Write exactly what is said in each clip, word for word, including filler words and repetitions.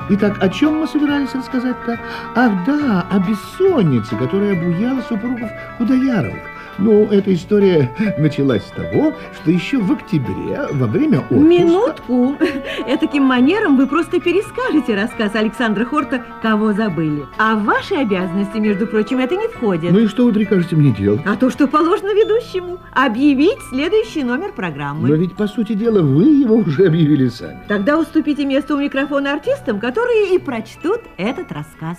Итак, о чем мы собирались рассказать-то? Ах, да, о бессоннице, которая обуяла супругов Худояровых. Ну, эта история началась с того, что еще в октябре, во время отпуска... Минутку. Этаким манером вы просто перескажете рассказ Александра Хорта «Кого забыли». А в ваши обязанности, между прочим, это не входит. Ну и что вы прикажете мне делать? А то, что положено ведущему. Объявить следующий номер программы. Но ведь, по сути дела, вы его уже объявили сами. Тогда уступите место у микрофона артистам, которые и прочтут этот рассказ.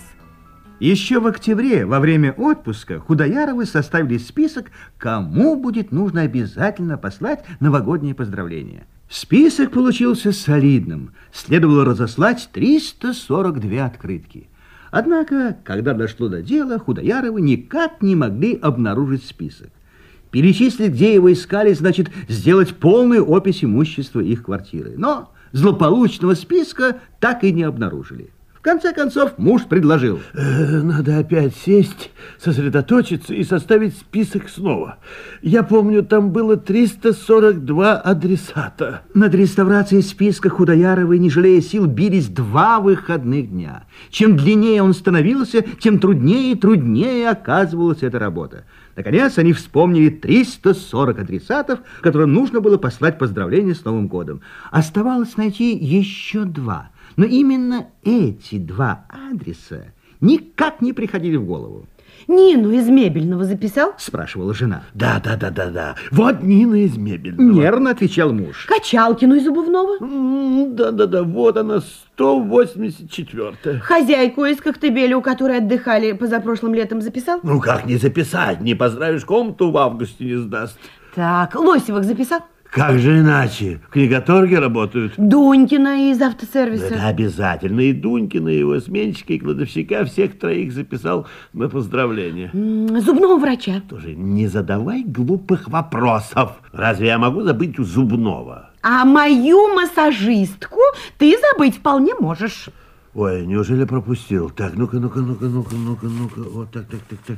Еще в октябре, во время отпуска, Худояровы составили список, кому будет нужно обязательно послать новогодние поздравления. Список получился солидным. Следовало разослать триста сорок две открытки. Однако, когда дошло до дела, Худояровы никак не могли обнаружить список. Перечислить, где его искали, значит сделать полную опись имущества их квартиры. Но злополучного списка так и не обнаружили. В конце концов, муж предложил. Э, надо опять сесть, сосредоточиться и составить список снова. Я помню, там было триста сорок два адресата. Над реставрацией списка Худояровы, не жалея сил, бились два выходных дня. Чем длиннее он становился, тем труднее и труднее оказывалась эта работа. Наконец, они вспомнили триста сорок адресатов, которым нужно было послать поздравления с Новым годом. Оставалось найти еще два. Но именно эти два адреса никак не приходили в голову. Нину из мебельного записал? Спрашивала жена. Да, да, да, да, да. Вот Нина из мебельного. Нервно отвечал муж. Качалкину из обувного? Да, да, да, вот она, сто восемьдесят четвёртая. Хозяйку из Коктебеля, у которой отдыхали позапрошлым летом, записал? Ну, как не записать? Не поздравишь, комнату в августе не сдаст. Так, Лосевых записал? Как же иначе? В книгаторге работают. Дунькина из автосервиса. Это обязательно. И Дунькина, и его сменщика, и кладовщика, всех троих записал на поздравление. Зубного врача. Тоже не задавай глупых вопросов. Разве я могу забыть у зубного? А мою массажистку ты забыть вполне можешь. Ой, неужели пропустил? Так, ну-ка, ну-ка, ну-ка, ну-ка, ну-ка, ну-ка. Вот так, так, так, так.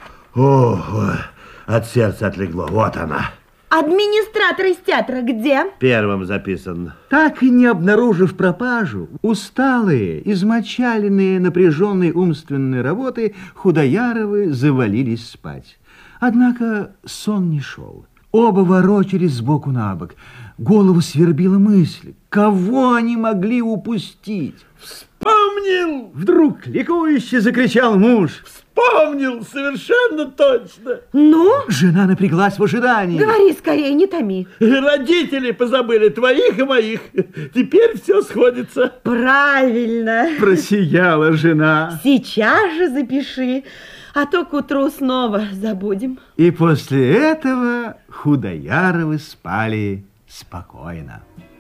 О, ой, от сердца отлегло. Вот она. Администратор из театра где? Первым записан. Так и не обнаружив пропажу, усталые, измочаленные напряженной умственной работой, Худояровы завалились спать. Однако сон не шел. Оба ворочались сбоку на бок. Голову свербила мысль, кого они могли упустить. Вспомнил! Вдруг ликующе закричал муж. Вспомнил, совершенно точно. Ну? Жена напряглась в ожидании. Говори скорее, не томи. Родители позабыли, твоих и моих. Теперь все сходится. Правильно. Просияла жена. Сейчас же запиши, а то к утру снова забудем. И после этого Худояровы спали спокойно.